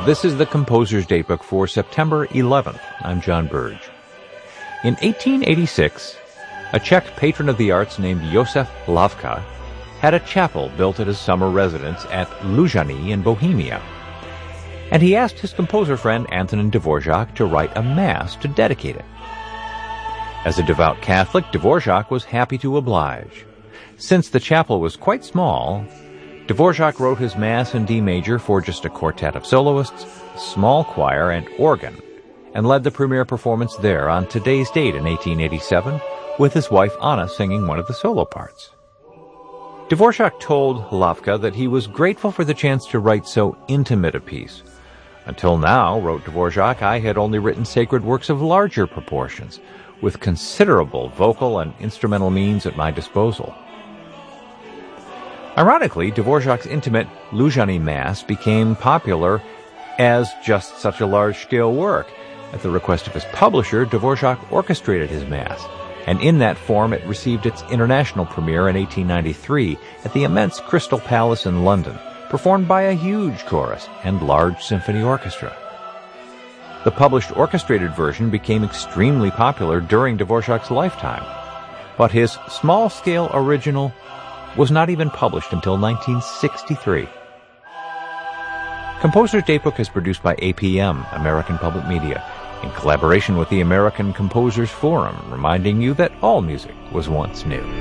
This is the Composer's Datebook for September 11th. I'm John Burge. In 1886, a Czech patron of the arts named Josef Hlávka had a chapel built at his summer residence at Lužany in Bohemia, and he asked his composer friend Antonin Dvorak to write a mass to dedicate it. As a devout Catholic, Dvorak was happy to oblige. Since the chapel was quite small, Dvorak wrote his Mass in D major for just a quartet of soloists, small choir, and organ, and led the premiere performance there on today's date in 1887, with his wife Anna singing one of the solo parts. Dvorak told Hlávka that he was grateful for the chance to write so intimate a piece. Until now, wrote Dvorak, I had only written sacred works of larger proportions, with considerable vocal and instrumental means at my disposal. Ironically, Dvorak's intimate Lužany Mass became popular as just such a large-scale work. At the request of his publisher, Dvorak orchestrated his Mass, and in that form it received its international premiere in 1893 at the immense Crystal Palace in London, performed by a huge chorus and large symphony orchestra. The published orchestrated version became extremely popular during Dvorak's lifetime, but his small-scale original was not even published until 1963. Composer's Datebook is produced by APM, American Public Media, in collaboration with the American Composers Forum, reminding you that all music was once new.